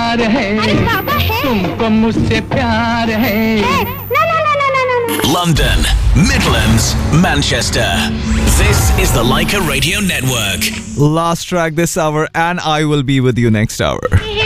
प्यार है, तुमको मुझसे प्यार है। London, Midlands, Manchester. This is the Leica Radio Network. Last track this hour, and I will be with you next hour.